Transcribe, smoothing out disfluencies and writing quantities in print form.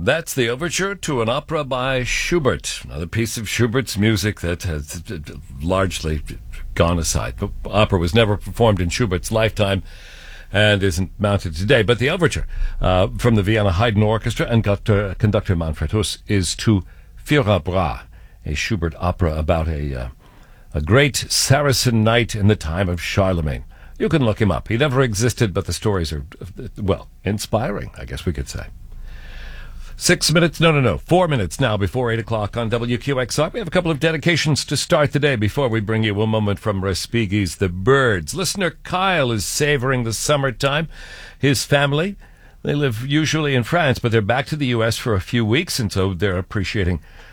That's the overture to an opera by Schubert, another piece of Schubert's music that has largely gone aside. Opera was never performed in Schubert's lifetime and isn't mounted today. But the overture from the Vienna Haydn Orchestra and conductor Manfred Huss is to Fürwabras, a Schubert opera about a great Saracen knight in the time of Charlemagne. You can look him up. He never existed, but the stories are, well, inspiring, I guess we could say. 4 minutes now before 8 o'clock on WQXR. We have a couple of dedications to start the day before we bring you a moment from Respighi's The Birds. Listener Kyle is savoring the summertime. His family, they live usually in France, but they're back to the U.S. for a few weeks, and so they're appreciating